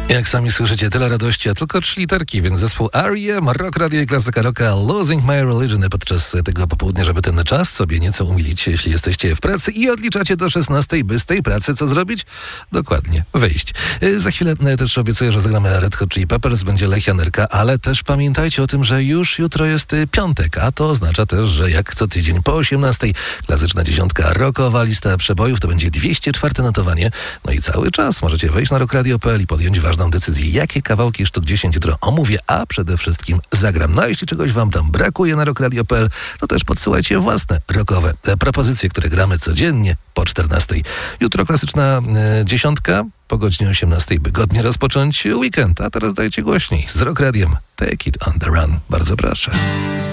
Jak sami słyszycie, tyle radości, a tylko 3 literki, więc zespół R.E.M., Rock Radio i Klasyka Rocka, Losing My Religion podczas tego popołudnia, żeby ten czas sobie nieco umilić, jeśli jesteście w pracy i odliczacie do 16, by z tej pracy co zrobić? Dokładnie, wyjść. Za chwilę też obiecuję, że zagramy Red Hot Chili Peppers, będzie Lech Janerka, ale też pamiętajcie o tym, że już jutro jest piątek, a to oznacza też, że jak co tydzień po 18, klasyczna dziesiątka rockowa lista przebojów, to będzie 204 notowanie, no i cały czas możecie wejść na rockradio.pl i podjąć ważną decyzję, jakie kawałki Sztuk 10 jutro omówię, a przede wszystkim zagram. No a jeśli czegoś wam tam brakuje na rockradio.pl, to też podsyłajcie własne rockowe propozycje, które gramy codziennie po 14. Jutro klasyczna dziesiątka po godzinie 18, by godnie rozpocząć weekend. A teraz dajcie głośniej z Rock Radiem. Take it on the run. Bardzo proszę.